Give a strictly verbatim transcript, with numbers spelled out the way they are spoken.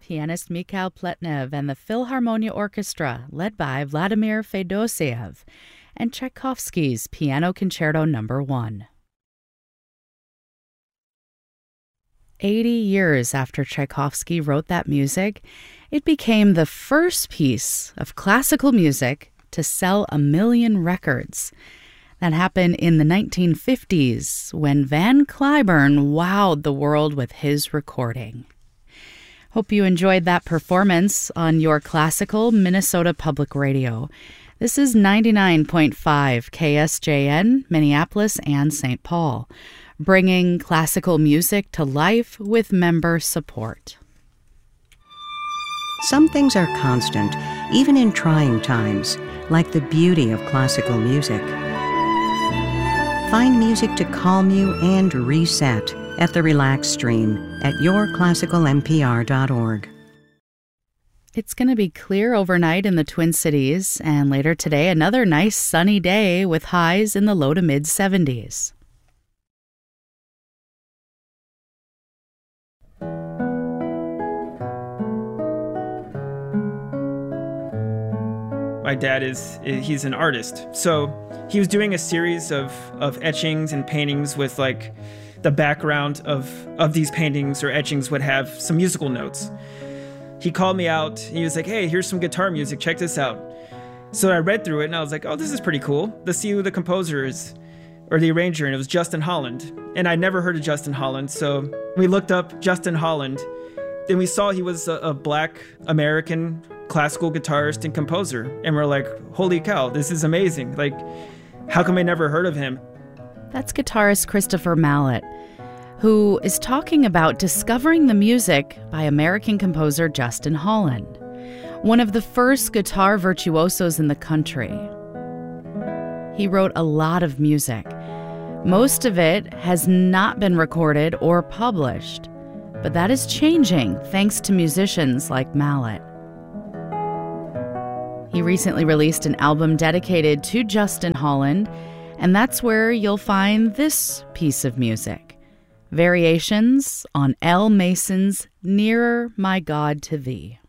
pianist Mikhail Pletnev and the Philharmonia Orchestra, led by Vladimir Fedosiev, and Tchaikovsky's Piano Concerto Number One. Eighty years after Tchaikovsky wrote that music, it became the first piece of classical music to sell a million records. That happened in the nineteen fifties when Van Cliburn wowed the world with his recording. Hope you enjoyed that performance on your classical Minnesota Public Radio. This is ninety-nine point five K S J N, Minneapolis and Saint Paul, bringing classical music to life with member support. Some things are constant, even in trying times, like the beauty of classical music. Find music to calm you and reset at the Relax Stream at your classical m p r dot org. It's going to be clear overnight in the Twin Cities, and later today, another nice sunny day with highs in the low to mid seventies. My dad is, he's an artist. So he was doing a series of, of etchings and paintings with like the background of, of these paintings or etchings would have some musical notes. He called me out. He was like, hey, here's some guitar music. Check this out. So I read through it and I was like, oh, this is pretty cool. Let's see who the composer is or the arranger. And it was Justin Holland. And I'd never heard of Justin Holland. So we looked up Justin Holland. Then we saw he was a, a black American classical guitarist and composer. And we're like, holy cow, this is amazing. Like, how come I never heard of him? That's guitarist Christopher Mallett, who is talking about discovering the music by American composer Justin Holland, one of the first guitar virtuosos in the country. He wrote a lot of music. Most of it has not been recorded or published, but that is changing thanks to musicians like Mallett. He recently released an album dedicated to Justin Holland, and that's where you'll find this piece of music, Variations on L. Mason's Nearer, My God, to Thee.